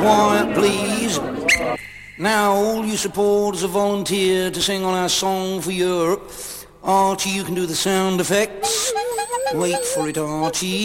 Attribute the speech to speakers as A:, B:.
A: quiet, please. Now, all you supporters have volunteered to sing on our song for Europe. Archie, you can do the sound effects. Wait for it, Archie.